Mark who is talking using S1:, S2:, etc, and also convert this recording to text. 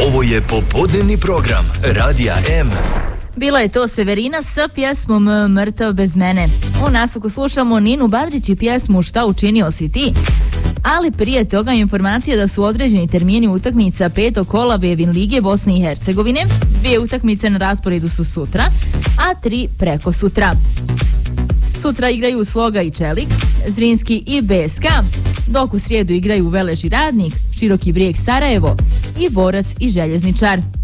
S1: Ovo je popodnevni program Radija M.
S2: Bila je to Severina sa pjesmom Mrtav bez mene. U nastavku slušamo Ninu Badrić i pjesmu Šta učinio si ti? Ali prije toga informacija da su određeni termini utakmica 5. kola Vevin Lige Bosne i Hercegovine. 2 utakmice na rasporedu su sutra, a 3 preko sutra. Sutra igraju Sloga i Čelik, Zrinski i BSK, dok u srijedu igraju Velež i Radnik, Široki Brijeg Sarajevo i Borac i Željezničar.